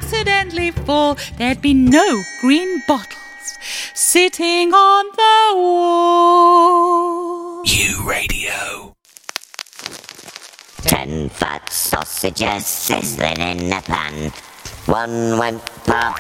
accidentally fall, there'd be no green bottles sitting on the wall. U Radio. 10 fat sausages sizzling in the pan. One went pop.